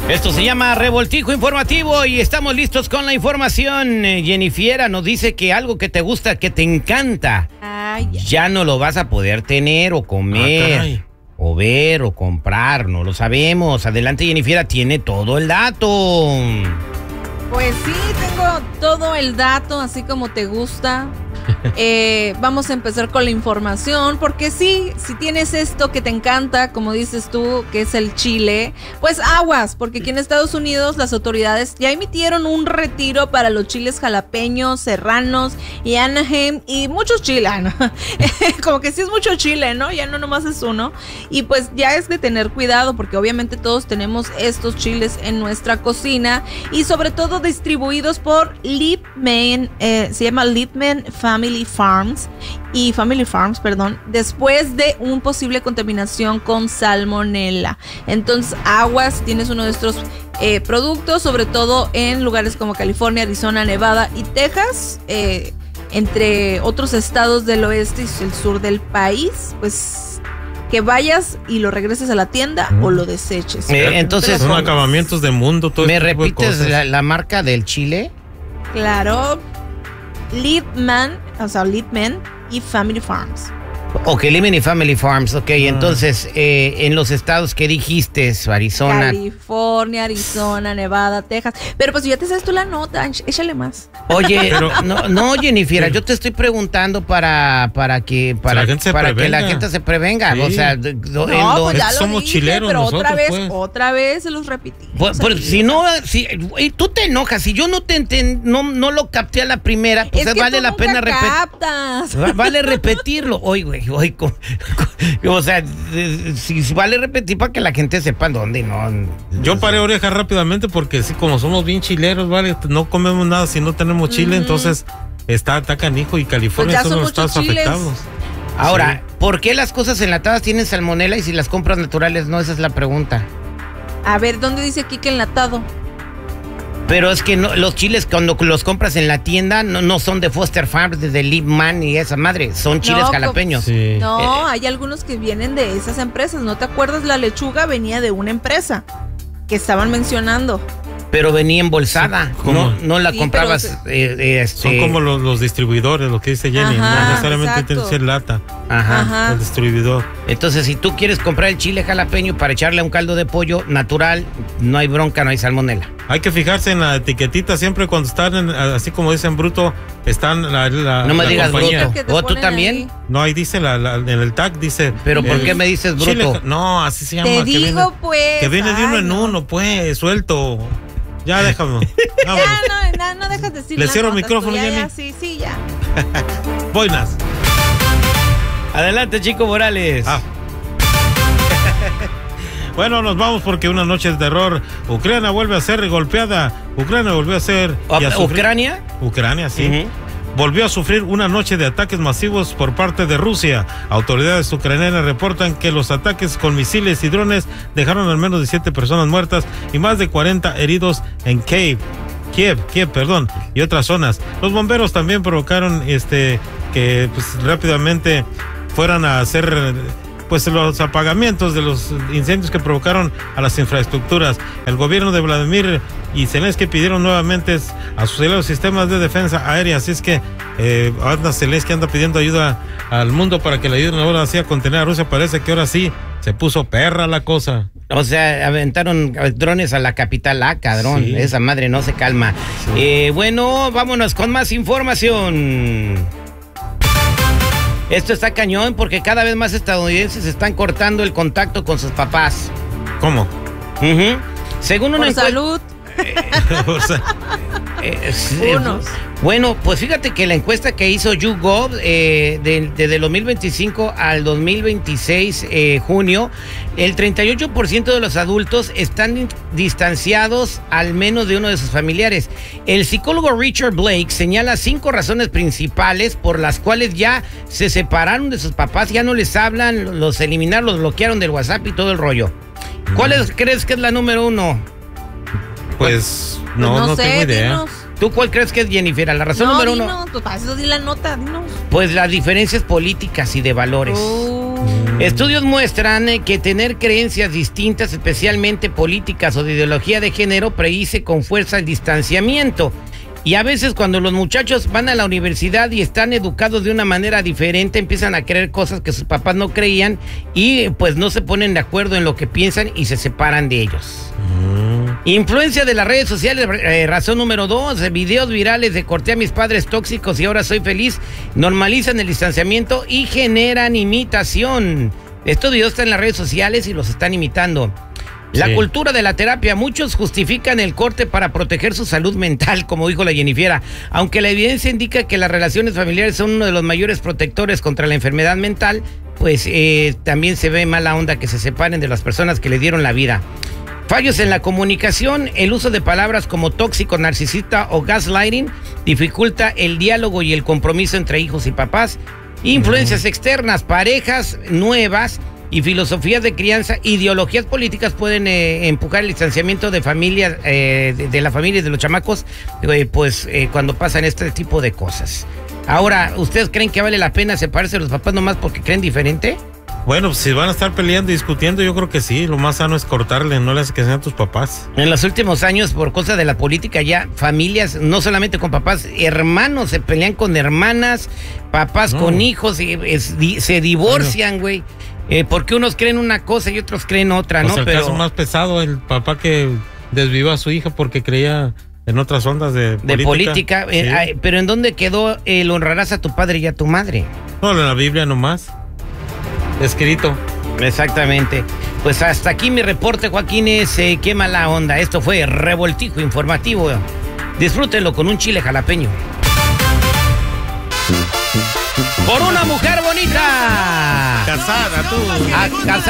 Esto se llama Revoltijo Informativo y estamos listos con la información. Jennifiera nos dice que algo que te gusta, que te encanta, ya no lo vas a poder tener o comer, o ver o comprar, no lo sabemos. Adelante, Jennifiera, tiene todo el dato. Pues sí, tengo todo el dato, así como te gusta. Vamos a empezar con la información, porque sí, si tienes esto que te encanta, como dices tú, que es el chile, pues aguas, porque aquí en Estados Unidos las autoridades ya emitieron un retiro para los chiles jalapeños, serranos y Anaheim y muchos chiles, ¿no? Como que sí es mucho chile, ¿no? Ya no nomás es uno. Y pues ya es de tener cuidado, porque obviamente todos tenemos estos chiles en nuestra cocina y sobre todo distribuidos por Lipman, se llama Lipman Family Farms, después de un posible contaminación con salmonela. Entonces, aguas, tienes uno de estos productos, sobre todo en lugares como California, Arizona, Nevada y Texas, entre otros estados del oeste y el sur del país, pues que vayas y lo regreses a la tienda o lo deseches. Entonces, son acabamientos de mundo. Todo ¿me repites la marca del chile? Claro. Lipman y Family Farms. Ok, Lipman y Family Farms, ok. Entonces, en los estados que dijiste, Arizona. California, Arizona, Nevada, Texas. Pero pues ya te sabes tú la nota, échale más. Oye, no, Jennifer, yo te estoy preguntando para que la gente se prevenga. Sí. O sea, pues ya somos dije, chileros pero nosotros, otra vez se los repetí. Pues, si tú te enojas, si yo no lo capté a la primera, pues vale la pena vale repetirlo. Oye, güey. O sea, si vale repetir para que la gente sepa dónde, ¿no? Yo paré oreja rápidamente porque sí, como somos bien chileros, ¿vale? No comemos nada si no tenemos chile, entonces está canijo y California pues son los estados afectados. Ahora, ¿por qué las cosas enlatadas tienen salmonela y si las compras naturales no? Esa es la pregunta. A ver, ¿dónde dice aquí que enlatado? Pero es que los chiles cuando los compras en la tienda no son de Foster Farms, de Lipman y esa madre, son chiles jalapeños. Sí. No, hay algunos que vienen de esas empresas. ¿No te acuerdas? La lechuga venía de una empresa que estaban mencionando. Pero venía embolsada, no la comprabas. Son como los distribuidores, lo que dice Jenny, no necesariamente tiene que ser lata. Ajá. El distribuidor. Entonces, si tú quieres comprar el chile jalapeño para echarle a un caldo de pollo natural, no hay bronca, no hay salmonela. Hay que fijarse en la etiquetita siempre cuando están, así como dicen bruto, están no me digas compañía. bruto. ¿O tú también? Ahí. No, ahí dice, en el tag dice. ¿Pero por qué me dices bruto? Chile, no, así se llama. Te digo, pues. Que viene de uno en uno, pues, suelto. Ya déjame. No dejas de decir. ¿Le cierro el micrófono, Jenny? Sí, ya. Buenas. Adelante, Chico Morales. Bueno, nos vamos porque una noche de terror. Ucrania vuelve a ser golpeada. ¿Ucrania? Ucrania, sí. Volvió a sufrir una noche de ataques masivos por parte de Rusia. Autoridades ucranianas reportan que los ataques con misiles y drones dejaron al menos 17 personas muertas y más de 40 heridos en Kiev, y otras zonas. Los bomberos también provocaron que pues rápidamente fueran a hacer pues los apagamientos de los incendios que provocaron a las infraestructuras. El gobierno de Vladimir y Zelensky pidieron nuevamente a sus aliados sistemas de defensa aérea, así es que Zelensky anda pidiendo ayuda al mundo para que le ayuden ahora así a contener a Rusia. Parece que ahora sí se puso perra la cosa. O sea, aventaron drones a la capital, cadrón. Sí. Esa madre no se calma. Sí. Bueno, vámonos con más información. Esto está cañón porque cada vez más estadounidenses están cortando el contacto con sus papás. ¿Cómo? Según una encuesta. Salud. Bueno, pues fíjate que la encuesta que hizo YouGov desde el 2025 al 2026, junio, el 38% de los adultos están distanciados al menos de uno de sus familiares. El psicólogo Richard Blake señala 5 razones principales por las cuales ya se separaron de sus papás, ya no les hablan, los eliminaron, los bloquearon del WhatsApp y todo el rollo. ¿Cuál crees que es la número 1? Pues no tengo idea. Dinos. ¿Tú cuál crees que es, Jennifer? La razón número 1. Pues para eso di la nota, dinos. Pues las diferencias políticas y de valores. Estudios muestran que tener creencias distintas, especialmente políticas o de ideología de género, predice con fuerza el distanciamiento. Y a veces cuando los muchachos van a la universidad y están educados de una manera diferente, empiezan a creer cosas que sus papás no creían y pues no se ponen de acuerdo en lo que piensan y se separan de ellos. Influencia de las redes sociales, razón número 2, videos virales de corté a mis padres tóxicos y ahora soy feliz, normalizan el distanciamiento y generan imitación. Estos videos están en las redes sociales y los están imitando. La cultura de la terapia, muchos justifican el corte para proteger su salud mental, como dijo la Jennifiera, aunque la evidencia indica que las relaciones familiares son uno de los mayores protectores contra la enfermedad mental, pues también se ve mala onda que se separen de las personas que le dieron la vida. Fallos en la comunicación, el uso de palabras como tóxico, narcisista o gaslighting dificulta el diálogo y el compromiso entre hijos y papás. Influencias externas, parejas nuevas y filosofías de crianza, ideologías políticas pueden empujar el distanciamiento de familia, de la familia y de los chamacos, cuando pasan este tipo de cosas. Ahora, ¿ustedes creen que vale la pena separarse de los papás nomás porque creen diferente? Bueno, si van a estar peleando y discutiendo, yo creo que sí, lo más sano es cortarle, no le haces que sean tus papás. En los últimos años, por cosas de la política, ya familias, no solamente con papás, hermanos se pelean con hermanas, papás con hijos, se divorcian, güey. Porque unos creen una cosa y otros creen otra, pues ¿no? El caso más pesado, el papá que desvivió a su hija porque creía en otras ondas de política. Sí. Pero ¿en dónde quedó el honrarás a tu padre y a tu madre? No, en la Biblia nomás. Escrito. Exactamente. Pues hasta aquí mi reporte, Joaquín, qué mala onda. Esto fue Revoltijo Informativo. Disfrútenlo con un chile jalapeño. Por una mujer bonita. Casada tú. Casada.